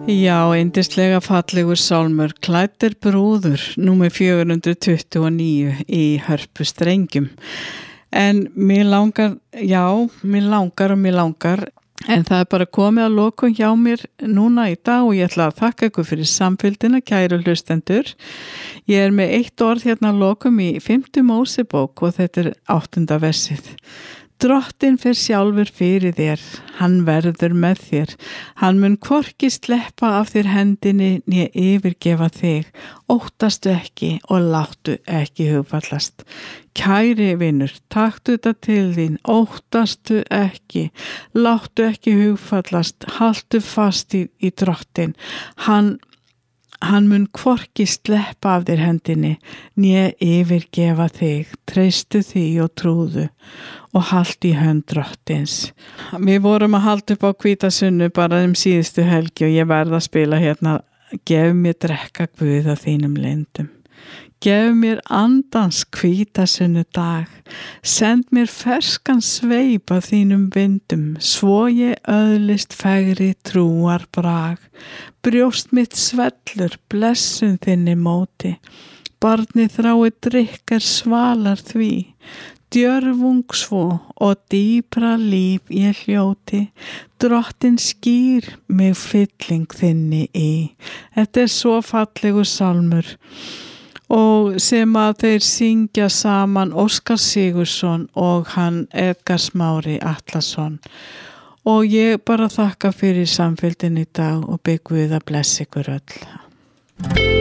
Já, yndislega fallegur sálmur, Klæddir brúður, númer 429 í Hörpu Strengjum. En mér langar, en það er bara komið að lokum hjá mér núna í dag og ég ætla að þakka ykkur fyrir samfylgdina, kæru hlustendur. Ég er með eitt orð hérna að lokum í 5. Mósebók og þetta er 8. versið. Drottinn fer sjálfur fyrir þér, hann verður með þér, hann mun hvorki sleppa af þér hendinni né yfirgefa þig, óttastu ekki og láttu ekki hugfallast. Kæri vinur, taktu þetta til þín, óttastu ekki, láttu ekki hugfallast, haltu fast í drottinn, Hann mun hvorki sleppa af þér hendinni, né yfirgefa þig, treystu því og trúðu og haltu í hönd drottins. Við vorum að halda upp á hvítasunnu bara síðustu helgi og ég verð að spila hérna, gef mér drekka Guð af þínum leyndum. Gef mér andans hvítasunnu dag, send mér ferskan sveip af þínum vindum, svo ég öðlist fegri trúar brag. Brjóst mitt svellur, blessun þinni móti, barnið þrái drykk svalar því, djörfung svo og dýpra líf ég hljóti, drottinn skýr mig fylling þinni í. Þetta er svo fallegur sálmur. Og sem að þeir syngja saman Óskar Sigurðsson og hann Edgar Smári Atlason. Og ég bara þakka fyrir samfylgdina í dag og bið Guð að blessa ykkur öll.